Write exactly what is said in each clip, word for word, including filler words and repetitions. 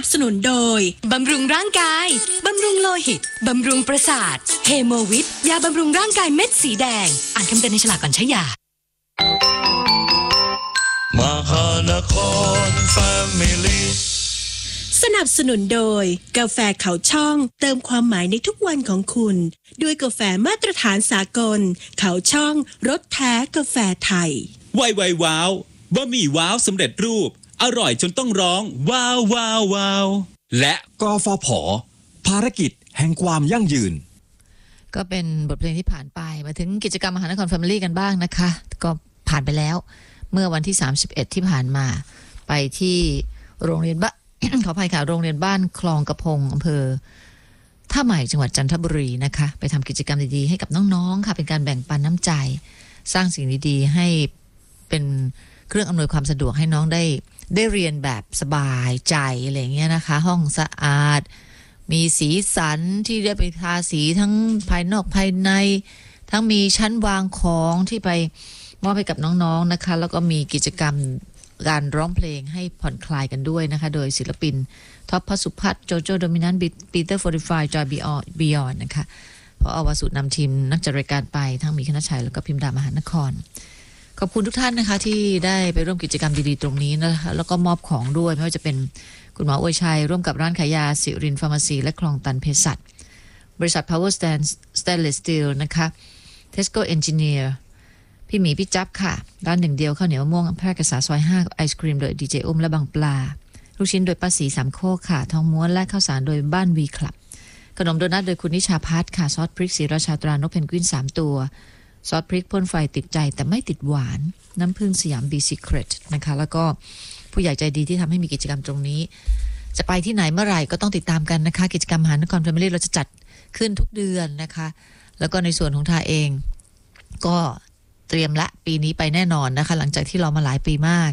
สนุนโดยบำรุงร่างกายบำรุงโลหิตบำรุงประสาทเฮโมวิทยาบำรุงร่างกายเม็ดสีแดงอ่านคำเตือนในฉลากก่อนใช้ยามหานครแฟมิลี่สนับสนุนโดยกาแฟเขาช่องเติมความหมายในทุกวันของคุณด้วยกาแฟมาตรฐานสากลเขาช่องรสแท้กาแฟไทยไวไวว้าวบะหมี่ว้าวสำเร็จรูปอร่อยจนต้องร้องว้าวว้าวว้าวและกฟผ.ภารกิจแห่งความยั่งยืนก็เป็นบทเพลงที่ผ่านไปมาถึงกิจกรรมมหานครแฟมิลี่กันบ้างนะคะก็ผ่านไปแล้วเมื่อวันที่สามสิบเอ็ดที่ผ่านมาไปที่โรงเรียนบ้าน ขออภัยค่ะโรงเรียนบ้านคลองกระพงอำเภอท่าใหม่จังหวัดจันทบุรีนะคะไปทำกิจกรรมดีๆให้กับน้องๆค่ะเป็นการแบ่งปันน้ำใจสร้างสิ่งดีๆให้เป็นเครื่องอำนวยความสะดวกให้น้องได้ได้เรียนแบบสบายใจอะไรอย่างเงี้ยนะคะห้องสะอาดมีสีสันที่ได้ไปทาสีทั้งภายนอกภายในทั้งมีชั้นวางของที่ไปมอบให้กับน้องๆนะคะแล้วก็มีกิจกรรมการร้องเพลงให้ผ่อนคลายกันด้วยนะคะโดยศิลปินท็อปพสุพัฒน์โจโจโดมินันต์ปีเตอร์โฟร์ตี้ไฟว์จอยบียอนนะคะพออวสุนำทีมนักจัดรายการไปทั้งมีคณชัยแล้วก็พิมดามหานครขอบคุณทุกท่านนะคะที่ได้ไปร่วมกิจกรรมดีๆตรงนี้นะคะแล้วก็มอบของด้วยไม่ว่าจะเป็นคุณหมออวยชัยร่วมกับร้านขายยาสิรินฟาร์มาซีและคลองตันเภสัชบริษัท Power Stand Stainless Steel นะคะ Tesco Engineer พี่หมีพี่จับค่ะร้านหนึ่งเดียวข้าวเหนียวมะม่วงแพร่กษาซอยห้าไอศกรีมโดยดีเจอุ้มและบางปลาลูกชิ้นโดยป้าสีสามโคกค่ะทองม้วนและข้าวสารโดยบ้านวีคลับขนมโดนัทโดยคุณนิชาพัฒน์ค่ะซอสพริกสีราชาตรานกเพนกวินสามตัวซอสพริกพ่นไฟติดใจแต่ไม่ติดหวานน้ำผึ้งสยามบีซีเครตนะคะแล้วก็ผู้ใหญ่ใจดีที่ทำให้มีกิจกรรมตรงนี้จะไปที่ไหนเมื่อไหร่ก็ต้องติดตามกันนะคะกิจกรรมมหานครแฟมิลี่เราจะจัดขึ้นทุกเดือนนะคะแล้วก็ในส่วนของทาเองก็เตรียมละปีนี้ไปแน่นอนนะคะหลังจากที่รอมาหลายปีมาก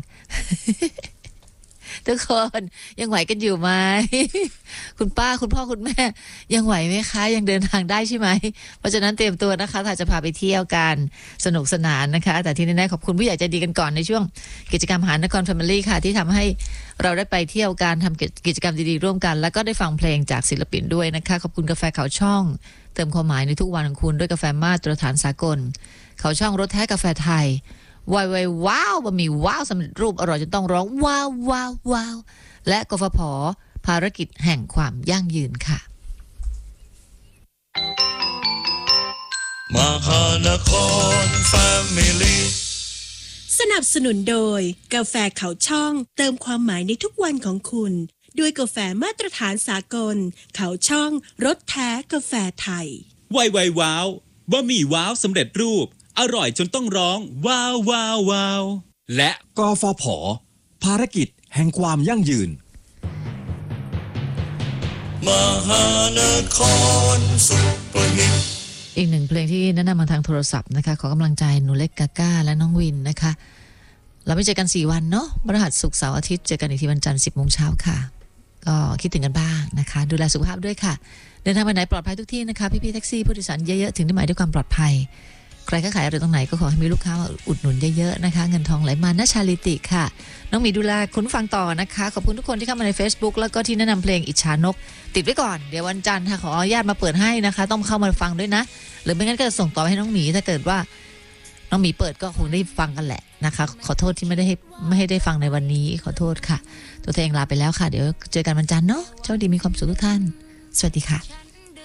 ทุกคนยังไหวกันอยู่ไหม คุณป้าคุณพ่อคุณแม่ยังไหวไหมคะยังเดินทางได้ใช่ไหมเพราะฉะนั้นเตรียมตัวนะคะถ้าจะพาไปเที่ยวกันสนุกสนานนะคะแต่ที่แน่ๆขอบคุณผู้ใหญ่ใจดีกันก่อนในช่วงกิจกรรมมหานครแฟมิลี่ค่ะที่ทำให้เราได้ไปเที่ยวการทำกิจกรรมดีๆร่วมกันแล้วก็ได้ฟังเพลงจากศิลปินด้วยนะคะขอบคุณกาแฟเขาช่องเติมความหมายในทุกวันของคุณด้วยกาแฟมาตรฐานสากลเขาช่องรสแท้กาแฟไทยวายวายว้าวบะหมี่ว้าวสำเร็จรูปอร่อยจนต้องร้องว้าวว้าวว้าวและกฟผ.ภารกิจแห่งความยั่งยืนค่ะมหานครแฟมิลี่สนับสนุนโดยกาแฟเขาช่องเติมความหมายในทุกวันของคุณด้วยกาแฟมาตรฐานสากลเขาช่องรสแท้กาแฟไทยไวไวว้าวบะหมี่ว้าวสำเร็จรูปอร่อยจนต้องร้องว้าวว้าวว้าวและกฟผ.ภารกิจแห่งความยั่งยืนมหานครซุปเปอร์ฮิตอีกหนึ่งเพลงที่แนะนำมาทางโทรศัพท์นะคะขอกำลังใจหนูเล็กกาก้าและน้องวินนะคะเราไม่เจอกันสี่วันเนาะพฤหัสศุกร์เสาร์อาทิตย์เจอกันอีกทีวันจันทร์สิบโมงเช้าค่ะก็คิดถึงกันบ้างนะคะดูแลสุขภาพด้วยค่ะเดินทางไปไหนปลอดภัยทุกที่นะคะพี่ๆแท็กซี่ผู้โดยสารเยอะๆถึงที่หมายด้วยความปลอดภัยใครก็ขายอะไรตรงไหนก็ขอให้มีลูกค้ามาอุดหนุนเยอะๆนะคะเงินทองไหลมานะชาลิติค่ะน้องมีดูแลคุณฟังต่อนะคะขอบคุณทุกคนที่เข้ามาใน Facebook แล้วก็ที่แนะนำเพลงอิจฉานกติดไว้ก่อนเดี๋ยววันจันทร์ค่ะขออนุญาตมาเปิดให้นะคะต้องเข้ามาฟังด้วยนะหรือไม่งั้นก็จะส่งต่อให้น้องหมีถ้าเกิดว่าน้องหมีเปิดก็คงได้ฟังกันแหละนะคะขอโทษที่ไม่ได้ให้ไม่ให้ได้ฟังในวันนี้ขอโทษค่ะตัวเองลาไปแล้วค่ะเดี๋ยวเจอกันวันจันทร์เนาะโชคดีมีความสุขทุกท่านสวัสดีค่ะ